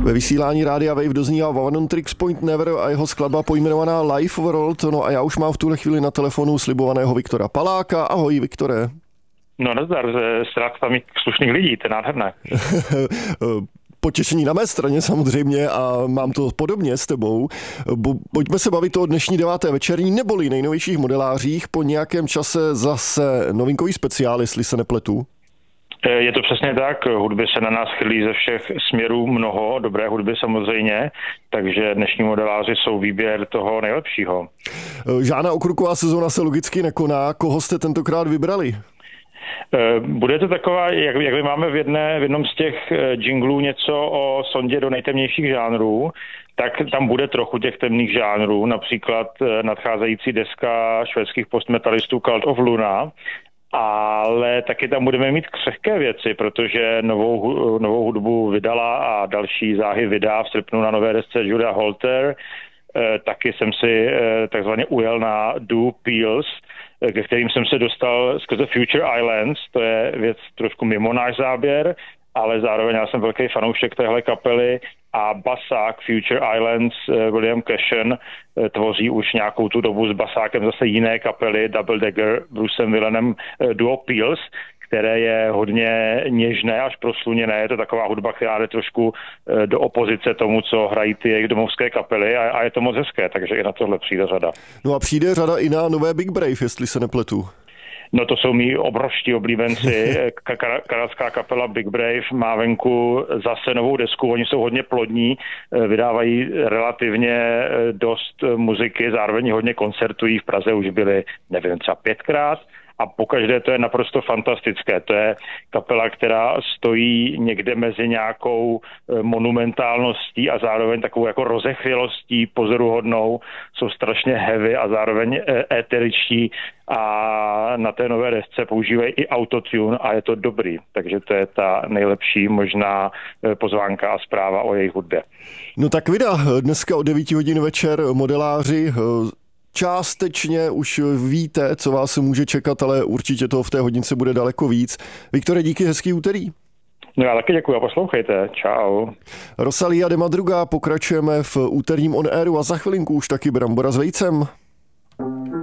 Ve vysílání Rádia Wave doznívá One on Tricks Point Never a jeho skladba pojmenovaná Life World. No a já už mám v tuhle chvíli na telefonu slibovaného Viktora Paláka. Ahoj, Viktore. No nazdar, strach tam slušných lidí, to je nádherné. Potěšení na mé straně samozřejmě a mám to podobně s tebou. Pojďme se bavit o dnešní 9. večerní neboli nejnovějších modelářích. Po nějakém čase zase novinkový speciál, jestli se nepletu. Je to přesně tak, hudby se na nás chylí ze všech směrů mnoho, dobré hudby samozřejmě, takže dnešní modeláři jsou výběr toho nejlepšího. Žádná okruková sezóna se logicky nekoná, koho jste tentokrát vybrali? Bude to taková, jak my máme v jednom z těch jinglů něco o sondě do nejtemnějších žánrů, tak tam bude trochu těch temných žánrů, například nadcházející deska švédských postmetalistů Cult of Luna, ale taky tam budeme mít křehké věci, protože novou hudbu vydala a další záhy vydá v srpnu na nové desce Julia Holter. Taky jsem si takzvaně ujel na Do Peels, ke kterým jsem se dostal skrze Future Islands, to je věc trošku mimo náš záběr, ale zároveň já jsem velký fanoušek téhle kapely a basák Future Islands William Cashen tvoří už nějakou tu dobu s basákem zase jiné kapely Double Dagger Brucem Villanem Duo Peels, které je hodně něžné až prosluněné. Je to taková hudba, která jde trošku do opozice tomu, co hrají ty jejich domovské kapely a je to moc hezké, takže i na tohle přijde řada. No a přijde řada i na nové Big Brave, jestli se nepletu. No to jsou mý obrovští oblíbenci. Kanadská kapela Big Brave má venku zase novou desku. Oni jsou hodně plodní, vydávají relativně dost muziky, zároveň hodně koncertují. V Praze už byli, nevím, třeba 5krát. A pokaždé to je naprosto fantastické. To je kapela, která stojí někde mezi nějakou monumentálností a zároveň takovou jako rozechvělostí pozoruhodnou. Jsou strašně heavy a zároveň éteričtí a na té nové desce používají i autotune a je to dobrý. Takže to je ta nejlepší možná pozvánka a zpráva o jejich hudbě. No tak vida, dneska o 9 hodin večer modeláři. Částečně už víte, co vás může čekat, ale určitě toho v té hodince bude daleko víc. Viktore, díky, hezký úterý. No já taky děkuji a poslouchejte. Čau. Rosalia de Madruga, pokračujeme v úterním on airu a za chvilinku už taky Brambora s vejcem.